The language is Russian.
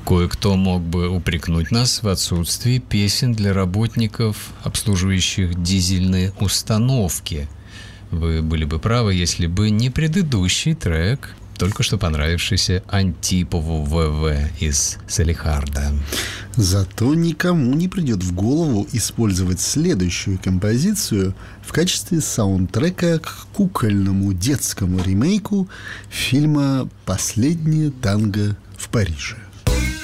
Кое-кто мог бы упрекнуть нас в отсутствии песен для работников, обслуживающих дизельные установки. Вы были бы правы, если бы не предыдущий трек, только что понравившийся Антипову ВВ из Салехарда. Зато никому не придет в голову использовать следующую композицию в качестве саундтрека к кукольному детскому ремейку фильма «Последнее танго в Париже».